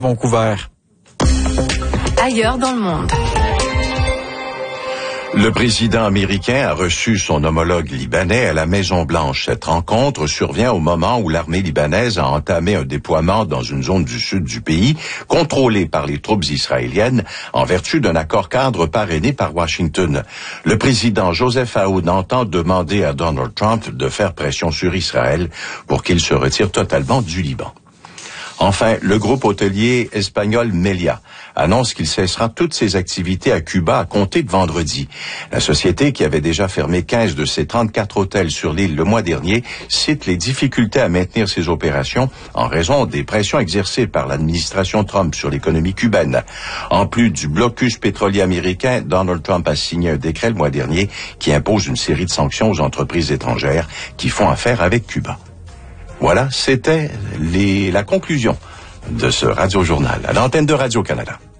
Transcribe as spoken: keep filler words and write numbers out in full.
Vancouver. Ailleurs dans le monde. Le président américain a reçu son homologue libanais à la Maison-Blanche. Cette rencontre survient au moment où l'armée libanaise a entamé un déploiement dans une zone du sud du pays, contrôlée par les troupes israéliennes, en vertu d'un accord cadre parrainé par Washington. Le président Joseph Aoun entend demander à Donald Trump de faire pression sur Israël pour qu'il se retire totalement du Liban. Enfin, le groupe hôtelier espagnol Meliá annonce qu'il cessera toutes ses activités à Cuba à compter de vendredi. La société, qui avait déjà fermé quinze de ses trente-quatre hôtels sur l'île le mois dernier, cite les difficultés à maintenir ses opérations en raison des pressions exercées par l'administration Trump sur l'économie cubaine. En plus du blocus pétrolier américain, Donald Trump a signé un décret le mois dernier qui impose une série de sanctions aux entreprises étrangères qui font affaire avec Cuba. Voilà, c'était les, la conclusion de ce radio-journal à l'antenne de Radio-Canada.